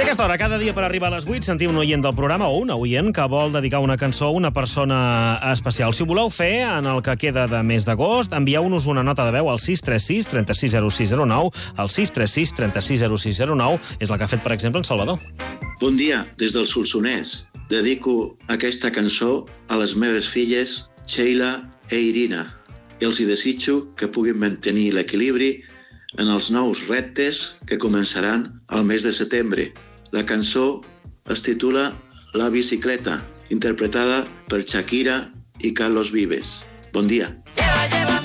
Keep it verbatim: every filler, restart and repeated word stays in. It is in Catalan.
aquesta hora, cada dia per arribar a les vuit, sentim un oient del programa o un oient que vol dedicar una cançó a una persona especial. Si ho voleu fer en el que queda de mes d'agost, envieu-nos una nota de veu al sis tres sis, trenta sis zero sis zero nou. El sis tres sis, trenta sis zero sis zero nou és la que ha fet, per exemple, en Salvador. Bon dia, des del Solsonès. Dedico aquesta cançó a les meves filles, Sheila i Irina, i els hi desitjo que puguin mantenir l'equilibri en els nous reptes que començaran al mes de setembre. La cançó es titula La bicicleta, interpretada per Shakira i Carlos Vives. Bon dia.